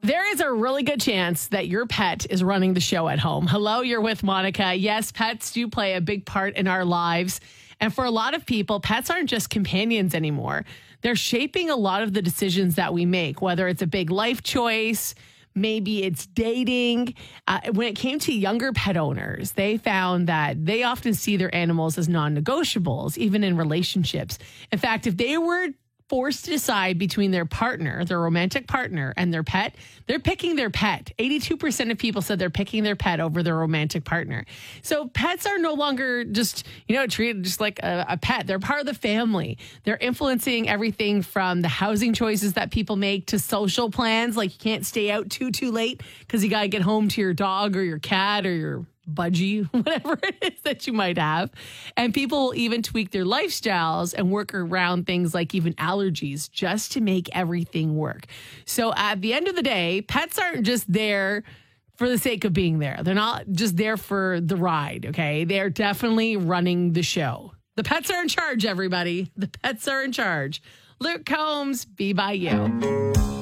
There is a really good chance that your pet is running the show at home. Hello, you're with Monica. Yes, pets do play a big part in our lives. And for a lot of people, pets aren't just companions anymore. They're shaping a lot of the decisions that we make, whether it's a big life choice, maybe it's dating. When it came to younger pet owners, they found that they often see their animals as non-negotiables, even in relationships. In fact, if they were forced to decide between their partner, their romantic partner, and their pet, they're picking their pet. 82% of people said they're picking their pet over their romantic partner. So pets are no longer just, treated just like a pet. They're part of the family. They're influencing everything from the housing choices that people make to social plans, like you can't stay out too late because you got to get home to your dog or your cat or your budgie, whatever it is that you might have. And people will even tweak their lifestyles and work around things like even allergies just to make everything work. So at the end of the day, pets aren't just there for the sake of being there. They're not just there for the ride, okay? They're definitely running the show. The pets are in charge, everybody. The pets are in charge. Luke Combs, Be By You.